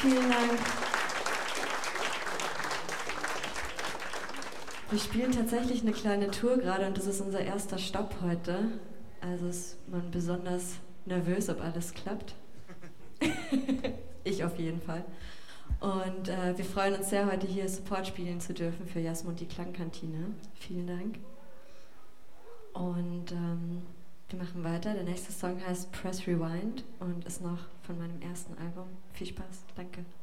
Vielen Dank. Wir spielen tatsächlich eine kleine Tour gerade und das ist unser erster Stopp heute. Also ist man besonders nervös, ob alles klappt. Ich auf jeden Fall. Und wir freuen uns sehr, heute hier Support spielen zu dürfen für Jasmund die Klangkantine. Vielen Dank. Und wir machen weiter. Der nächste Song heißt Press Rewind und ist noch von meinem ersten Album. Viel Spaß. Danke.